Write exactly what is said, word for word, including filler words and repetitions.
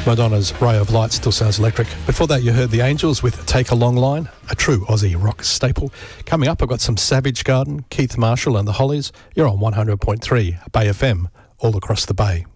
Madonna's Ray of Light still sounds electric. Before that, you heard the Angels with Take a Long Line, a true Aussie rock staple. Coming up, I've got some Savage Garden, Keith Marshall and the Hollies. You're on one hundred point three Bay F M, all across the Bay.